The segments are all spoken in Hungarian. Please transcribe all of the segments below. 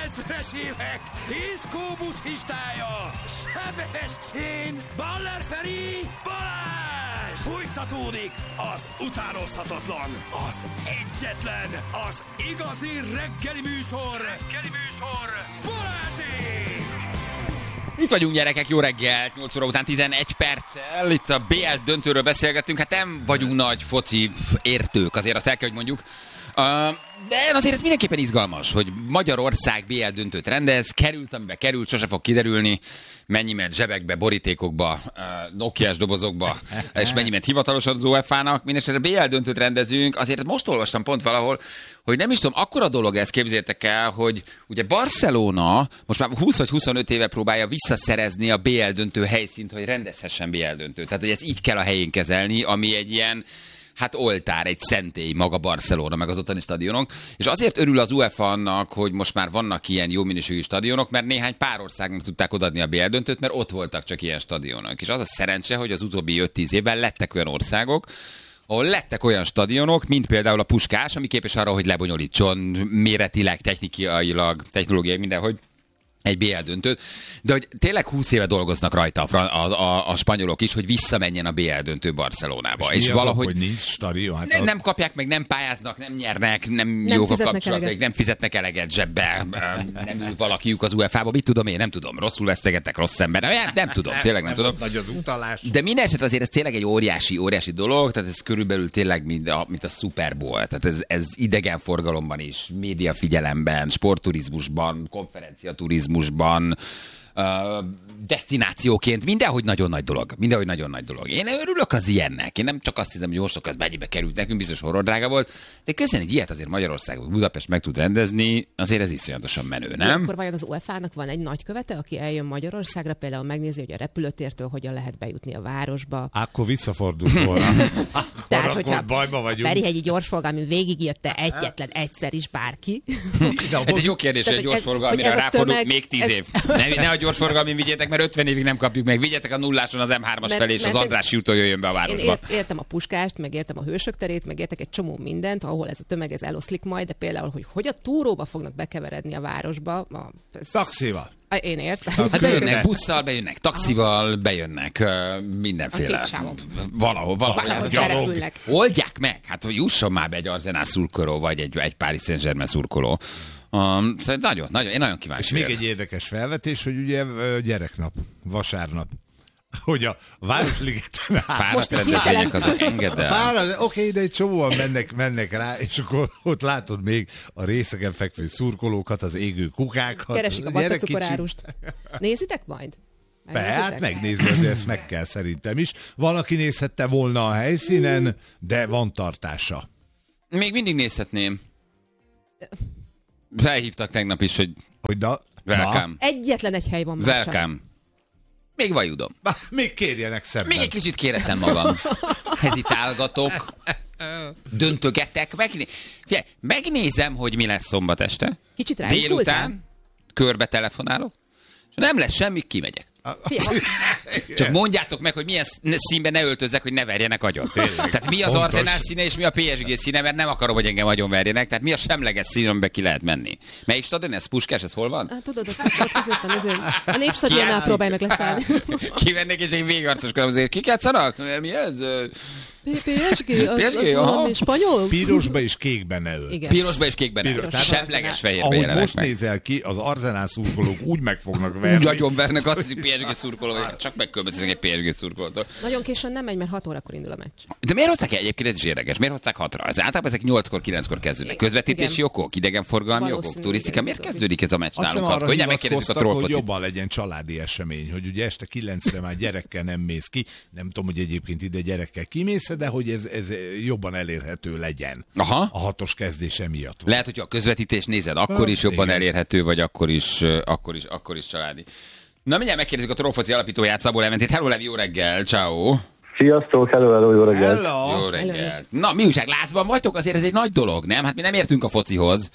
90-es évek diszkó buddhistája, Sebestyén, Baller Feri, Balázs! Fújtatódik az utánozhatatlan, az egyetlen, az igazi reggeli műsor, Balázsék! Itt vagyunk, gyerekek, jó reggelt, 8 óra után 11 perccel, itt a BL döntőről beszélgettünk, hát nem vagyunk nagy foci értők, azért azt el kell, hogy mondjuk. De azért ez mindenképpen izgalmas, hogy Magyarország BL döntőt rendez, került, amibe került, sose fog kiderülni, mennyi ment zsebekbe, borítékokba, Nokiás dobozokba, és mennyi ment hivatalosan az UEFA-nak. Mindenesetre BL döntőt rendezünk, azért most olvastam pont valahol, hogy nem is tudom, akkora dolog ez, képzeljétek el, hogy ugye Barcelona most már 20 vagy 25 éve próbálja visszaszerezni a BL döntő helyszínt, hogy rendezhessen BL döntőt. Tehát, hogy ezt így kell a helyén kezelni, ami egy ilyen oltár, egy szentély maga Barcelona, meg az ottani stadionok. És azért örül az UEFA annak, hogy most már vannak ilyen jó minőségű stadionok, mert néhány pár országnak tudták odaadni a BL döntőt, mert ott voltak csak ilyen stadionok. És az a szerencse, hogy az utóbbi 5-10 évben lettek olyan országok, ahol lettek olyan stadionok, mint például a Puskás, ami képes arra, hogy lebonyolítson méretileg, technikailag, technológiai mindenhogy egy BL döntőt, de hogy tényleg 20 éve dolgoznak rajta a spanyolok is, hogy visszamenjen a BL döntő Barcelonába. És valahogy hogy nincs stadion? Hát nem kapják meg, nem pályáznak, nem nyernek, nem jók a kapcsolataik, nem fizetnek eleget zsebbe, nem ül valakiük az UEFA-ba, mit tudom én, nem tudom, rosszul vesztegettek, rossz ember, nem tudom, tényleg nem tudom. Nagy az utalás. De minden eset azért ez tényleg egy óriási dolog, tehát ez körülbelül tényleg mint a Super Bowl, tehát ez idegenforgalomban is, médiafigyelemben, sportturizmusban, konferenciaturizmusban, desztinációként mindenhogy nagyon nagy dolog. Én örülök az ilyennek. Én nem csak azt hiszem, hogy most az mennyibe került nekünk, biztos horrordrága volt, de közben egy ilyet azért Magyarországon, Budapest meg tud rendezni, azért ez iszonyatosan menő, nem? Akkor vajon az UEFA-nak van egy nagykövete, aki eljön Magyarországra, például megnézi, hogy a repülőtértől hogyan lehet bejutni a városba. Akkor visszafordult volna. Tehát, hogyha bajba a Ferihegyi gyorsforgalmin végigjötte egyetlen egyszer is bárki. Ez egy jó kérdés, hogy a gyorsforgalmira ráfordult még 10 év. Ne a gyorsforgalmin vigyétek, mert 50 évig nem kapjuk meg. Vigyetek a nulláson az M3-as felé, és az Andrássy úton jöjjön be a városba. Én értem a Puskást, meg értem a Hősök terét, meg értek egy csomó mindent, ahol ez a tömeg ez eloszlik majd, de például, hogy a túróba fognak bekeveredni a városba. Taxival. Én értem. Hát bejönnek busszal, bejönnek taxival, bejönnek mindenféle. Valahol. Oldják meg. Hát, hogy jusson már be egy Arsenal szurkoló, vagy egy Paris Saint-Germain szurkoló. Nagyon, én nagyon kíváncsi. És még egy érdekes felvetés, hogy ugye gyereknap, vasárnap, hogy a Városligeten fáradt rendezvények azok engedd el. Oké, de egy csomóan mennek rá, és akkor ott látod még a részeken fekvő szurkolókat, az égő kukákat. Keresik a battacukorárust. Nézitek majd? Hát megnézni, azért ezt meg kell szerintem is. Valaki nézhette volna a helyszínen, de van tartása. Még mindig nézhetném. Felhívtak tegnap is, hogy welcome. Egyetlen egy hely van már welcome. Még vajudom. Még kérjenek szemben. Még egy kicsit kéretem magam. Hezitálgatok, döntögetek. Megnézem, hogy mi lesz szombat este. Kicsit délután körbe telefonálok, és nem lesz semmi, kimegyek. Csak mondjátok meg, hogy milyen színben ne öltözzek, hogy ne verjenek agyon. Tehát mi az Arsenal színe és mi a PSG színe, mert nem akarom, hogy engem agyon verjenek. Tehát mi a semleges szín, amiben ki lehet menni. Melyik stadion ez? Puskás, ez hol van? Tudod, ott középen a Népstadionnál próbálj meg leszállni. Kivennék, és én végigarcoskodom azért. Kik játszanak? Mi ez? PSG, az spanyol. Pirosba és kékben ne ölt. Pirosba és kékben ne ölt. Semleges fehérbe jelenek meg. Ahogy most nézel ki, az Arsenal szurkolók úgy meg fognak verni. Úgy agyonvernek, azt hiszi PSG szurkoló, csak megkülönböztetek egy PSG szurkolótól. Nagyon későn nem megy, mert 6 órakor indul a meccs. De miért hozták egyébként, ez is érdekes, miért hozták 6-ra? Az általában ezek 8-kor, 9-kor kezdődnek. Közvetítési okok, idegenforgalmi okok, turisztika. Miért kezdődik ez a meccs nálunk 6-kor? Ugye megkérdezzük a trollfocit. Hogy jobban legyen családi esemény, hogy ugye este 9-re már gyerekkel nem mész ki. Nem tudom, hogy egyébként ide gyerekkel kimész, de hogy ez jobban elérhető legyen. Aha. A 6-os kezdése miatt. Lehet, hogy a közvetítés nézed, akkor is jobban elérhető, vagy akkor is családi. Na, mindjárt megkérdezzük a trollfoci alapítóját, Szabó Leventét. Hello, Levi, jó reggel, ciao. Sziasztok, hello, jó reggel. Jó reggel. Na, mi újság, lázban vagytok? Azért ez egy nagy dolog, nem? Hát mi nem értünk a focihoz.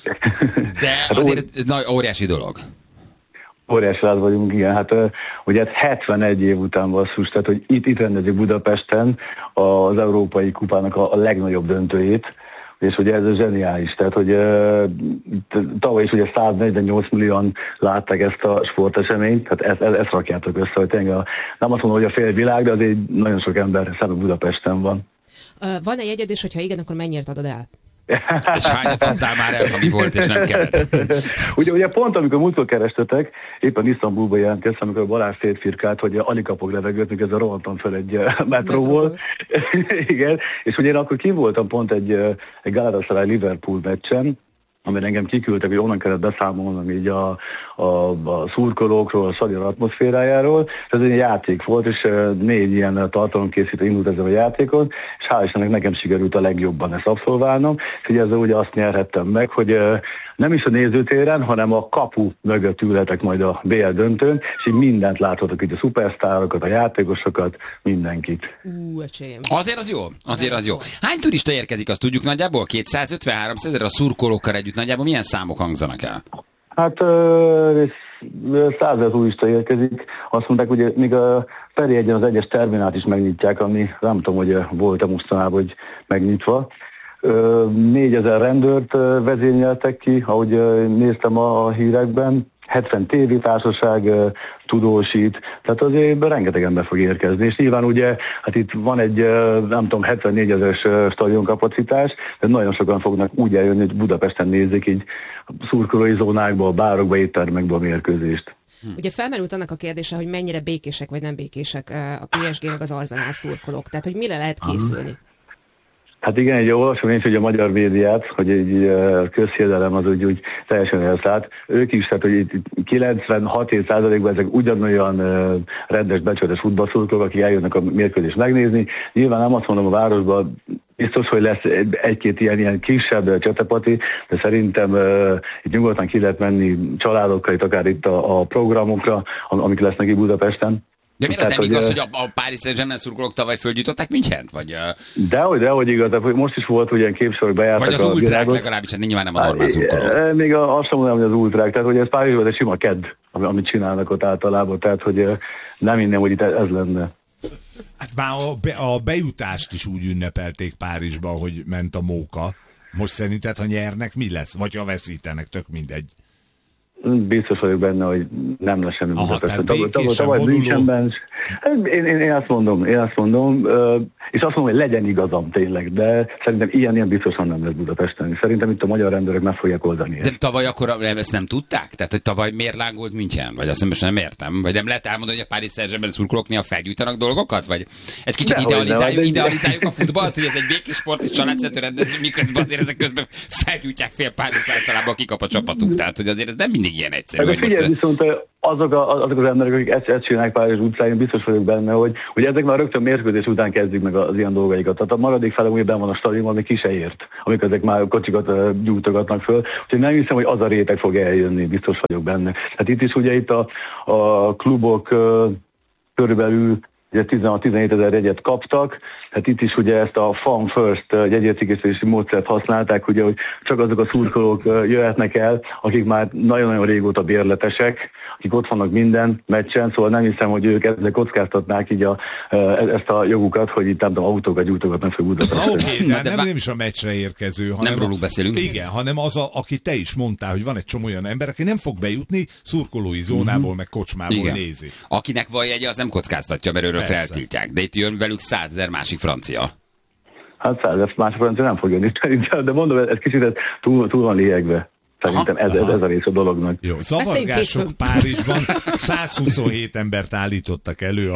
De azért óriási dolog. Óriási rád vagyunk, igen. Hát ugye 71 év után basszus, tehát hogy itt rendezik Budapesten az Európai Kupának a legnagyobb döntőjét. És ugye ez zseniális, tehát hogy tavaly is ugye 148 millióan látták ezt a sporteseményt, tehát ezt rakjátok össze, hogy tényleg nem azt mondom, hogy a fél világ, de azért nagyon sok ember szemben Budapesten van. Van-e jegyed, és hogyha igen, akkor mennyire adod el? És hányat adtál már el, ami volt, és nem kellett? ugye pont amikor múltkor kerestetek, éppen Isztambulba jelentkeztem, amikor Balázs szétfirkált, hogy alig kapok levegőt, mikor ez rohantam fel egy metróból. Igen, és ugye én akkor kim voltam pont egy Galatasaray Liverpool meccsen, amire engem kiküldtek, hogy onnan kellett beszámolnom így a szurkolókról, a stadion atmoszférájáról. Ez egy játék volt, és 4 ilyen tartalomkészítő indult ezen a játékon, és hál' Istennek nekem sikerült a legjobban ezt abszolválnom, és ugye ezzel ugye azt nyerhettem meg, hogy nem is a nézőtéren, hanem a kapu mögött ülhetek majd a BL döntőn, és így mindent láthatok, így a szupersztárokat, a játékosokat, mindenkit. Öcsém. Azért az jó. Hány turista érkezik, azt tudjuk nagyjából? 250-300 ezer a szurkolókkal együtt nagyjából milyen számok hangzanak el? Hát 100 000 turista érkezik. Azt mondták, hogy még a Ferihegyen az egyes terminált is megnyitják, ami nem tudom, hogy volt-e mostanában, hogy megnyitva. 4000 rendőrt vezényeltek ki, ahogy néztem a hírekben. 70 tévétársaság tudósít, tehát azért rengeteg ember fog érkezni, és nyilván ugye, hát itt van egy, nem tudom, 74 000-es stadionkapacitás, de nagyon sokan fognak úgy eljönni, hogy Budapesten nézik így szurkolói zónákba, a bárokba, éttermekbe a mérkőzést. Ugye felmerült annak a kérdése, hogy mennyire békések vagy nem békések a PSG meg az Arsenal szurkolók, tehát hogy mire lehet készülni? Hát igen, egy olvasom én, hogy a magyar médiát, hogy egy közhiedelem az úgy teljesen elszállt. Ők is, tehát hogy 96%-ban ezek ugyanolyan rendes, becsületes futballszurkolók, akik eljönnek a mérkőzést megnézni. Nyilván nem azt mondom a városban, biztos, hogy lesz egy-két ilyen kisebb csatapati, de szerintem itt nyugodtan ki lehet menni családokkal, itt akár itt a programokra, amik lesznek itt Budapesten. De miért az nem igaz, hogy a Paris Saint-Germain szurkolók tavaly fölgyújtották Münchent? Vagy, Dehogy igaz, de most is volt, hogy ilyen képsorok bejártak. vagy az ultrák legalábbis, hát nyilván nem a normál szurkolók. Még azt sem mondom, hogy az ultrák, tehát hogy ez Párizsban egy sima kedd, amit csinálnak ott általában, tehát hogy nem innen, hogy itt ez lenne. Hát már a bejutást is úgy ünnepelték Párizsba, hogy ment a móka. Most szerinted, ha nyernek, mi lesz? Vagy ha veszítenek, tök mindegy. Biztos vagyok benne, hogy nem lesz semmi Budapesten. Tavaly Münchenben. Én azt mondom, és azt mondom, hogy legyen igazam tényleg, de szerintem ilyen biztosan nem lesz Budapesten. Szerintem itt a magyar rendőrök meg fogják oldani. De tavaly akkor ezt nem tudták? Tehát, hogy tavaly miért lángolt München? Vagy azt most nem értem? Vagy nem lehet elmondani, hogy a Paris Saint-Germain szurkolók néha felgyújtanak dolgokat? Vagy ez kicsit idealizáljuk a futballt, hogy ez egy békés sport és családszerű rendezvény, miközben azért ezek közben felgyújtják fél Párizs általában, aki kap a csapatuk. Tehát, hogy azért ez nem mindig ilyen egyszerű. Hát, figyelj, viszont azok az emberek, akik ezt csinálják Párizs utcáin, biztos vagyok benne, hogy ezek már rögtön mérkőzés után kezdik meg az ilyen dolgaikat. Tehát a maradék fele úgy benn van a stadionban, ami ki se ért, amikor ezek már kocsikat gyújtogatnak föl. Úgyhogy nem hiszem, hogy az a réteg fog eljönni, biztos vagyok benne. Hát itt is ugye itt a klubok körülbelül ugye 16-17 000 jegyet kaptak, hát itt is ugye ezt a Fan First jegyértékesítési módszert használták, ugye, hogy csak azok a szurkolók jöhetnek el, akik már nagyon-nagyon régóta bérletesek, akik ott vannak minden meccsen, szóval nem hiszem, hogy ők ezzel kockáztatnák így ezt a jogukat, hogy itt nem tudom, autókat gyújtogatnak fel Budapesten. Oké, de nem is a meccsre érkező, hanem nem róluk beszélünk. Igen, hanem az, aki te is mondtál, hogy van egy csomó olyan ember, aki nem fog bejutni, szurkolói zónából, meg kocsmából nézi. Akinek van jegye, az nem kockáztatja, mert őről eltiltják. De itt jön velük 100 000 másik francia. Hát 100 000 másik francia nem fog jönni, de mondom, ez kicsit túl van liegve. Szerintem ez a rész a dolognak. Jó, zavargások Párizsban 127 embert állítottak elő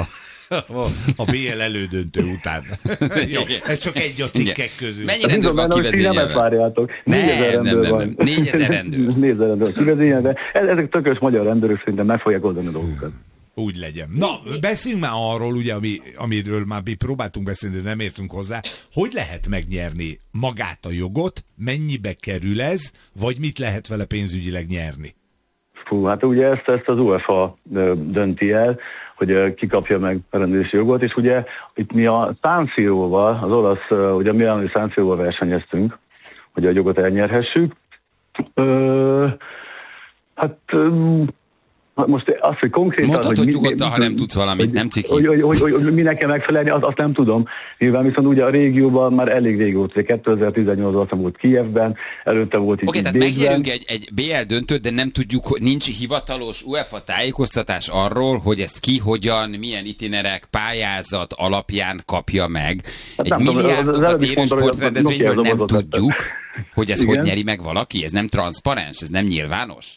a BL elődöntő után. Jó, ez csak egy a cikkek közül. Mennyi rendőr van kivezényelve? 4000 rendőr van. 4000 rendőr. 4000 rendőr kivezényelve. Ezek tökös magyar rendőrök szerintem meg fogják oldani a dolgokat. Úgy legyen. Na, beszéljünk már arról, ugye, amiről már mi próbáltunk beszélni, de nem értünk hozzá. Hogy lehet megnyerni magát a jogot, mennyibe kerül ez, vagy mit lehet vele pénzügyileg nyerni? Fú, hát ugye ezt az UEFA dönti el, hogy ki kapja meg a rendezési jogot, és ugye itt mi a San Siróval, az olasz, ugye mi a San Siróval versenyeztünk, hogy a jogot elnyerhessük. Hát Most azt, hogy konkrétan... Mondhatod, hogy nyugodtan, ha nem tudsz valamit, nem ciki. Hogy minek kell megfelelni, azt nem tudom. Nyilván viszont ugye a régióban már elég régóta, 2018-ban volt Kijevben, előtte volt itt tehát megnyerünk egy BL döntőt, de nem tudjuk, nincs hivatalos UEFA tájékoztatás arról, hogy ezt ki, hogyan, milyen itinerek, pályázat alapján kapja meg. Egy milliárdokat érő sportrendezvényről nem tudjuk, hogy ez hogy nyeri meg valaki. Ez nem transzparens, ez nem nyilvános.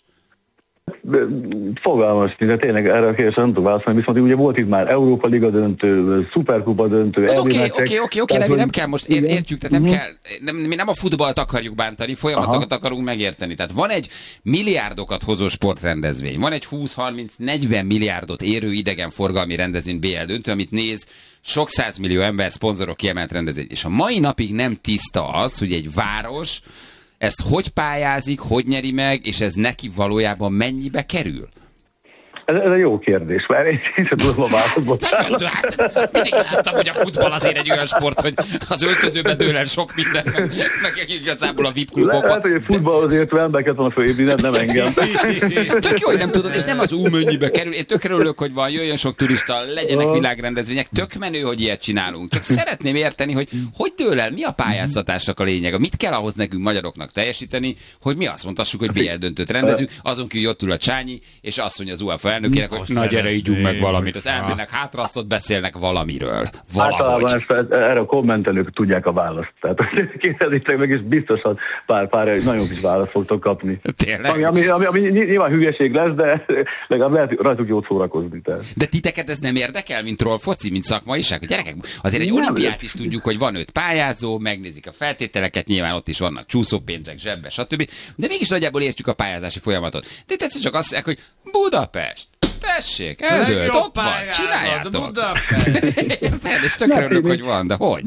Fogalmas, de tényleg erre a kérdésre nem tudom válaszolni, viszont ugye volt itt már Európa Liga döntő, Szuperkupa döntő, Oké, de mi nem kell most, értjük, tehát nem kell, mi nem a futballt akarjuk bántani, folyamatokat akarunk megérteni. Tehát van egy milliárdokat hozó sportrendezvény, van egy 20-30-40 milliárdot érő idegenforgalmi rendezvény BL döntő, amit néz sok 100 millió ember, szponzorok, kiemelt rendezvény. És a mai napig nem tiszta az, hogy egy város ezt hogy pályázik, hogy nyeri meg, és ez neki valójában mennyibe kerül? Ez egy jó kérdés, mert én sem tudom a válaszot. Mindig is tudtam, hogy a futball azért egy olyan sport, hogy az öltözőbe dől el sok minden, meg igazából a VIP klubokban. Lehet, hogy a futball azért vendeket van a főépíteni, nem engem. Tök jó, hogy nem tudod, és nem az mennyibe kerül. Én tök örülök, hogy van, jöjjön sok turista, legyenek világrendezvények, tök menő, hogy ilyet csinálunk. Csak szeretném érteni, hogy dől el, mi a pályáztatásnak a lényeg, mit kell ahhoz nekünk magyaroknak teljesíteni, hogy mi azt mondhassuk, hogy BL döntőt rendezünk, azon kívül ott ül a Csányi, és azt mondja az UEFA elnökének, hogy na gyere, ígyunk meg valamit. Az elmennek hátrasztott, beszélnek valamiről. Általában erre a kommentelők tudják a választ. Tehát kérdezzétek meg, és biztosan pár nagyon kis választ fogtok kapni. Tényleg? Ami nyilván hülyeség lesz, de legalább lehet rajtuk jót szórakozni. Tehát. De titeket ez nem érdekel, mint troll foci, mint szakmaiság? Gyerekek, azért egy olimpiát is tudjuk, hogy van 5 pályázó, megnézik a feltételeket, nyilván ott is vannak csúszópénzek, zsebbe, stb. De mégis nagyjából értjük a pályázási folyamatot. De tetszett csak azt mondják, hogy Budapest. Tessék, eldőlt, ott van, csináljátok. Érted? És tökre örülök, hogy van, de hogy?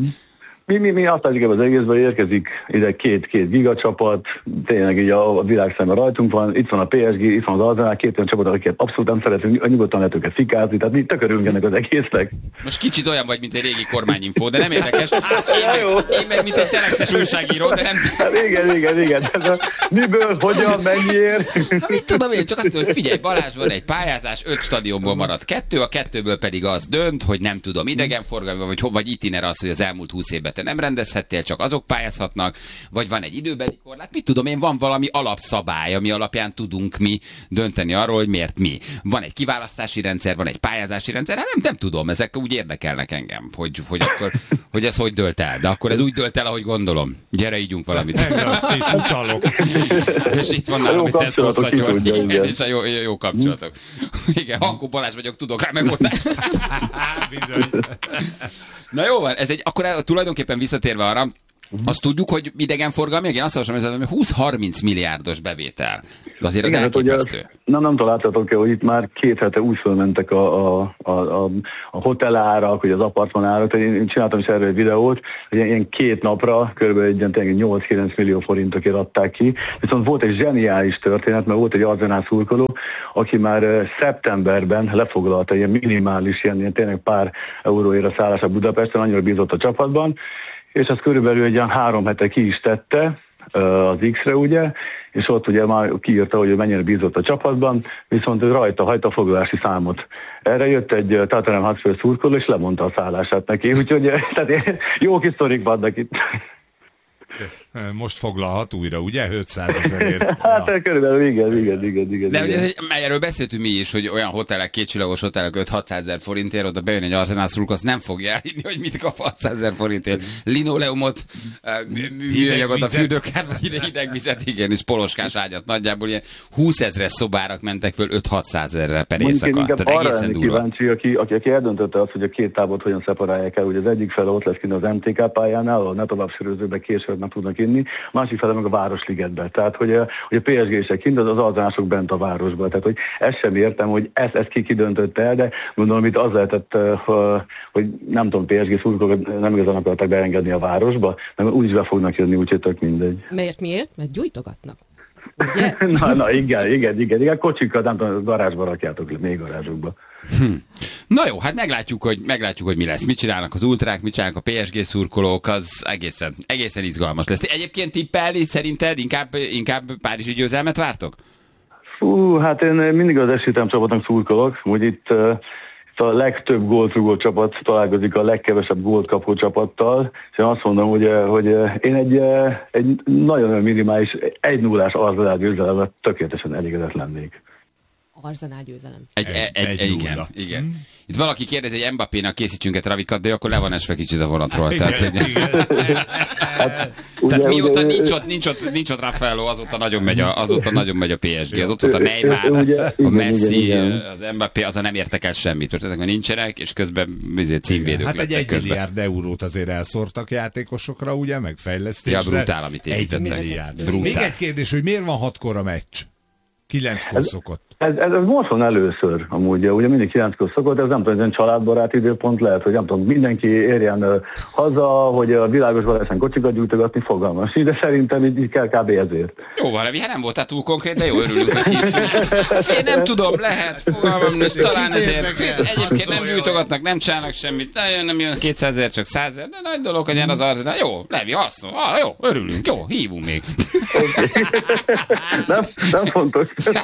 Mi azt látjuk az egészben, érkezik ide két gigacsapat, tényleg így a világ szemben rajtunk van, itt van a PSG, itt van az Arsenal, 2 olyan csapat, akiket abszolút nem szeretünk, nyugodtan lehet őket fikázni, tehát mi tök ennek az egésznek. Most kicsit olyan vagy, mint egy régi kormányinfó, de nem érdekes. Én meg mint egy telexes újságíró, de nem... Hát igen. Miből, hogyan, mennyiért? Hát mit tudom én, csak azt tudom, hogy figyelj, Balázs, van egy pályázás, 5 stadionból marad 2, a 2-ből pedig az dönt, hogy nem tudom, idegenforgalmi, vagy itiner az, hogy az elmúlt 20 évben te nem rendezhettél, csak azok pályázhatnak, vagy van egy időbeli korlát, mit tudom én, van valami alapszabály, ami alapján tudunk mi dönteni arról, hogy miért mi. Van egy kiválasztási rendszer, van egy pályázási rendszer, hát nem tudom, ezek úgy érdekelnek engem, hogy akkor, hogy ez hogy dölt el. De akkor ez úgy dölt el, ahogy gondolom. Gyere, ígyunk valamit. És utalok. És itt van nálam, hogy Tesco szatyor. És a jó kapcsolatok. Igen, Hankó Balázs vagyok, tudok rá megoldást. Bizony. Na jó van, akkor tulajdonképpen visszatérve arra, azt tudjuk, hogy idegenforgalmi, én azt mondom, hogy 20-30 milliárdos bevétel. De azért az elképesztő. Nem találtatok-e, hogy itt már 2 hete úgy fölmentek a hotelárak, vagy az apartmanárak, én csináltam is erről egy videót, hogy ilyen 2 napra kb. 8-9 millió forintokért adták ki. Viszont volt egy zseniális történet, mert volt egy Arsenal szurkoló, aki már szeptemberben lefoglalta ilyen minimális, ilyen tényleg pár euróért a szállás a Budapesten, annyira bízott a csapatban, és azt körülbelül egy ilyen 3 hete ki is tette az X-re, ugye, és ott ugye már kiírta, hogy mennyire bízott a csapatban, viszont rajta hagyta a foglalási számot. Erre jött egy Tottenham Hotspur szurkoló, és lemondta a szállását neki, úgyhogy tehát jó kis sztorik vannak itt. Most foglalhat újra, ugye? 500 000-ért. Hát körülbelül igen. De ugye, erről beszéltünk mi is, hogy olyan hotelek, 2 csillagos hotelek 5-600 000 forintért, oda bejön egy Arsenal szurkoló, azt nem fogja elhinni, hogy mit kap 600 000 forintért. Linoleumot, műanyagot, a fürdőkárba, hideg vizet, igen, és poloskás ágyat nagyjából ilyen 20 000-es szobárak mentek föl 5-600 000-re per éjszaka. Tehát arra lenni kíváncsi, aki eldöntötte azt, hogy a 2 tábort hogyan szeparálják el, hogy az egyik fele ott lesz kint az MTK pályánál, ahol ne tovább sörözőbe később nem tudnak inni, másik fele meg a Városligetbe. Tehát, hogy a PSG-sek kint, az alzánások bent a városban. Tehát, hogy ezt sem értem, hogy ezt ki döntötte el, de gondolom, itt az lehetett, hogy nem tudom, PSG szurkolók nem igazán akartak beengedni a városba, mert úgyis be fognak jönni, úgyhogy tök mindegy. Miért? Mert gyújtogatnak. na, igen, kocsikat, nem tudom, garázsba rakjátok le, még garázsokba. Na jó, hát meglátjuk, hogy mi lesz. Mit csinálnak az ultrák, mit csinálnak a PSG szurkolók, az egészen izgalmas lesz. Egyébként tippelni szerinted inkább párizsi győzelmet vártok? Hát én mindig az Esítem csapatnak szurkolok, hogy itt a legtöbb gólt rúgó csapat találkozik a legkevesebb gólt kapó csapattal, és én azt mondom, hogy én egy nagyon minimális 1-0-ás Arsenal győzelemmel tökéletesen elégedett lennék. Arsenal győzelem. Igen. Itt valaki kérdezi, hogy Mbappénak készítsünk egy travikat, de akkor le van esve kicsit a vonatról. Igen. Tehát mióta nincs ott Raffaello, azóta nagyon megy a PSG. Az ott a Neymar, a Messi, az Mbappé, azon nem értek el semmit. Mert ezek nincsenek, és közben címvédők hát lettek egy közben. 1 milliárd eurót azért elszórtak játékosokra, ugye, meg fejlesztésre. Ja, brutál, amit építettek. 1 milliárd. Brutál. Még egy kérdés, hogy miért van 6-kor a meccs? 9-kor szokott. Ez most van először, amúgy, ugye mindig 9-kor szokott, ez nem tudom, ez egy családbarát időpont lehet, hogy nem tudom, mindenki érjen haza, hogy a világosban lehessen kocsikat gyújtogatni, fogalmas. De szerintem így kell kb. Ezért. Jó, valami, hát nem voltál túl konkrét, de jó, örülünk, hogy hívjuk. Én nem tudom, lehet, fogalmam, talán ezért. Egyébként nem gyújtogatnak, nem csinálnak semmit, nem jön 200 000, csak 100 000, de nagy dolog, hogy jön az Arsenal. Jó, Levi, haszon, jó, örülünk, jó, hívunk még. Nem fontos.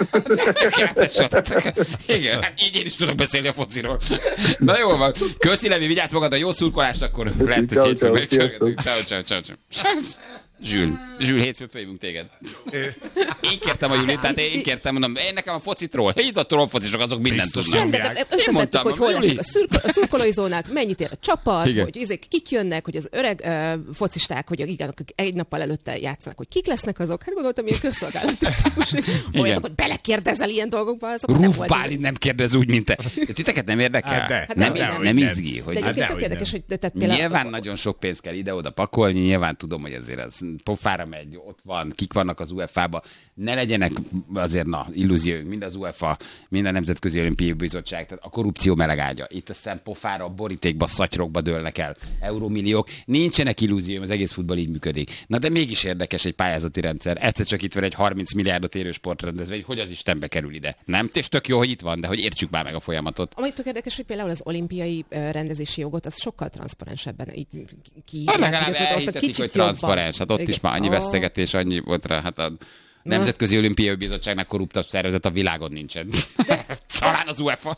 Igen, hát így én is tudok beszélni a fociról. Na jó van. Köszi, Levi, vigyázz magadra, jó szurkolást, akkor lehet, hogy hétfőn megcsörgetünk. Ciao. Zsül, hétfőn fölhívunk téged. Én kértem a Julit, tehát én kértem, mondom, én nekem a focitról, itt a trollfocisok, azok mindent tudnak. Összeszedtük, hogy hol lesznek a szurkolói zónák, mennyit ér a csapat, igen. Hogy kik jönnek, hogy az öreg focisták, hogy igen, egy nappal előtte játszanak, hogy kik lesznek azok. Hát gondoltam, ilyen közszolgálati típusú. Olyanok, hogy belekérdezel ilyen dolgokba, azok Rúf Bálint nem kérdez úgy, mint te. Titeket nem érdekel? Nem izgi. De egyébként tök érdekes, hogy például... Nyilván nagyon sok pénzt kell ide-oda pakolni, nyilván tudom, hogy azért ez pofára megy, ott van, kik vannak az UEFA-ba. Ne legyenek azért, illúzióink, mind az UEFA, mind a Nemzetközi Olimpiai Bizottság, tehát a korrupció melegágya. Itt aztán pofára, borítékba, szatyrokba dőlnek el eurómilliók. Nincsenek illúzióim, az egész futball így működik. Na de mégis érdekes egy pályázati rendszer. Egyszer csak itt van egy 30 milliárdot érő sportrendezvény, hogy az Istenbe kerül ide. Nem? És tök jó, hogy itt van, de hogy értsük már meg a folyamatot. Amit tök érdekes, hogy például az olimpiai rendezési jogot, az sokkal transzparensebben így legalább elhitetik, hogy transzparens. Hát ott is már annyi vesztegetés, annyi volt rá. Hát a Nemzetközi Olimpiai Bizottságnak korruptabb szervezet a világon nincsen. Talán az UEFA.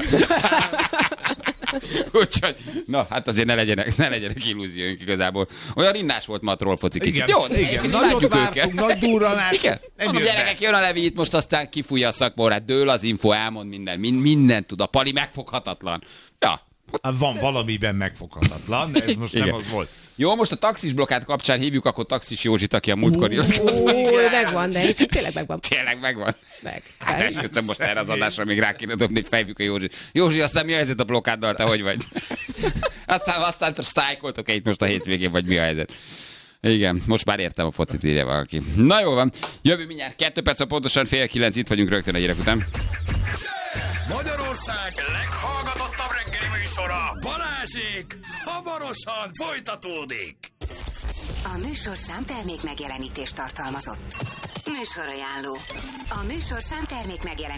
Úgyhogy, hát azért ne legyenek illúzióink igazából. Olyan innás volt ma a trollfoci kicsit. Jó, igen. Nagyot vártunk, nagy durranás. Igen. Mondom, gyerekek, jön a Levi itt most, aztán kifújja a szakmórát, dől az info, elmond mindent tud. A Pali megfoghatatlan. Ja. Hát van valamiben megfoghatatlan, ez most nem az volt. Jó, most a taxis blokkát kapcsán hívjuk akkor Taxis Józsit, aki a múltkor megvan, de tényleg megvan. Tényleg megvan. Köszönöm most erre az adásra, még rá kéne dobni, fejvük a Józsit. Józsi, aztán mi a helyzet a blokkáddal, te hogy vagy? Aztán sztrájkoltok-e itt most a hétvégén, vagy mi a helyzet? Igen, most már értem a focit, írja valaki. Na jó van, jövő mindjárt 2 perc, pontosan 8:30, itt vagyunk rögtön a hírek után. Magyarország leghallgatottabb reggeli műsora, Balázsék, hamarosan folytatódik. A műsor számtermék megjelenítést tartalmazott. Műsorajánló. A műsor számtermék megjelenítést